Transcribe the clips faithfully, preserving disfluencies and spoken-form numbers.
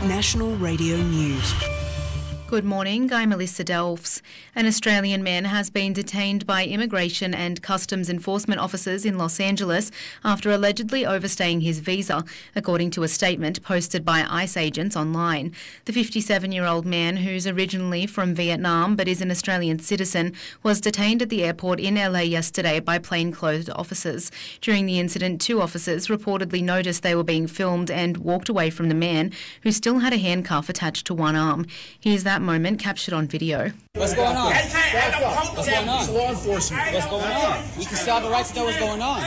National Radio News. Good morning, I'm Melissa Delves. An Australian man has been detained by immigration and customs enforcement officers in Los Angeles after allegedly overstaying his visa, according to a statement posted by ICE agents online. The fifty-seven-year-old man, who's originally from Vietnam but is an Australian citizen, was detained at the airport in L A yesterday by plainclothes officers. During the incident, two officers reportedly noticed they were being filmed and walked away from the man, who still had a handcuff attached to one arm. Here's that moment captured on video. What's going on? What's going on? It's law enforcement. What's going on? We can still have a right to know what's going on.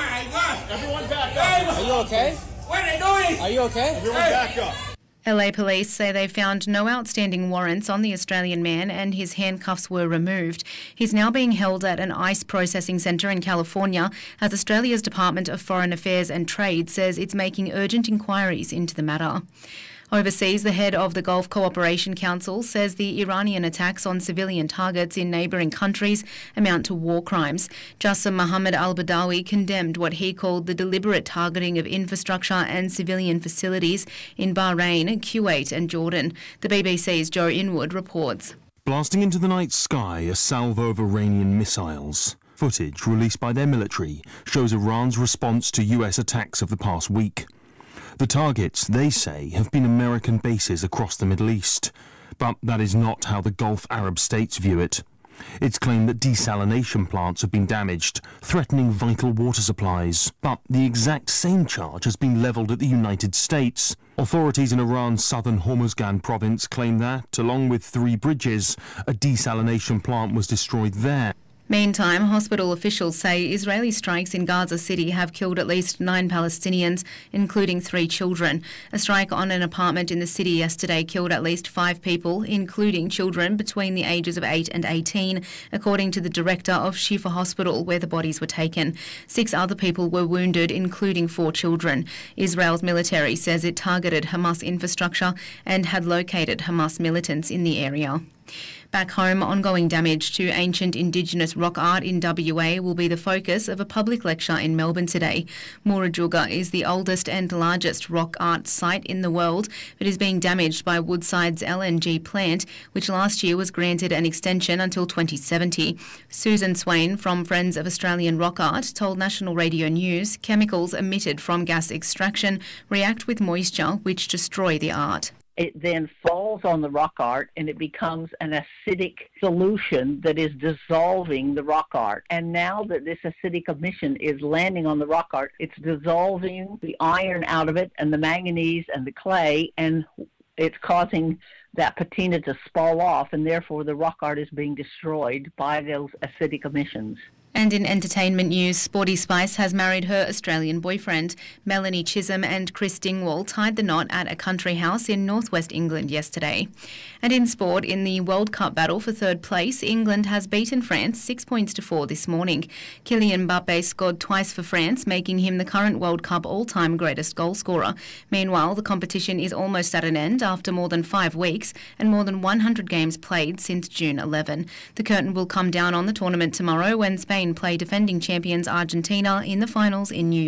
Everyone back up. Are you okay? What are they doing? Are you okay? Everyone back up. L A police say they found no outstanding warrants on the Australian man and his handcuffs were removed. He's now being held at an ICE processing centre in California as Australia's Department of Foreign Affairs and Trade says it's making urgent inquiries into the matter. Overseas, the head of the Gulf Cooperation Council says the Iranian attacks on civilian targets in neighbouring countries amount to war crimes. Jassim Mohammed al-Badawi condemned what he called the deliberate targeting of infrastructure and civilian facilities in Bahrain, Kuwait and Jordan. The B B C's Joe Inwood reports. Blasting into the night sky, a salvo of Iranian missiles. Footage released by their military shows Iran's response to U S attacks of the past week. The targets, they say, have been American bases across the Middle East. But that is not how the Gulf Arab states view it. It's claimed that desalination plants have been damaged, threatening vital water supplies. But the exact same charge has been levelled at the United States. Authorities in Iran's southern Hormuzgan province claim that, along with three bridges, a desalination plant was destroyed there. Meantime, hospital officials say Israeli strikes in Gaza City have killed at least nine Palestinians, including three children. A strike on an apartment in the city yesterday killed at least five people, including children between the ages of eight and eighteen, according to the director of Shifa Hospital, where the bodies were taken. Six other people were wounded, including four children. Israel's military says it targeted Hamas infrastructure and had located Hamas militants in the area. Back home, ongoing damage to ancient Indigenous rock art in W A will be the focus of a public lecture in Melbourne today. Murujuga is the oldest and largest rock art site in the world, but is being damaged by Woodside's L N G plant, which last year was granted an extension until twenty seventy. Susan Swain from Friends of Australian Rock Art told National Radio News chemicals emitted from gas extraction react with moisture, which destroy the art. It then falls on the rock art and it becomes an acidic solution that is dissolving the rock art. And now that this acidic emission is landing on the rock art, it's dissolving the iron out of it and the manganese and the clay, and it's causing that patina to spall off, and therefore the rock art is being destroyed by those acidic emissions. And in entertainment news, Sporty Spice has married her Australian boyfriend. Melanie Chisholm and Chris Dingwall tied the knot at a country house in northwest England yesterday. And in sport, in the World Cup battle for third place, England has beaten France six points to four this morning. Kylian Mbappe scored twice for France, making him the current World Cup all-time greatest goalscorer. Meanwhile, the competition is almost at an end after more than five weeks and more than one hundred games played since June eleventh. The curtain will come down on the tournament tomorrow when Spain play defending champions Argentina in the finals in New York.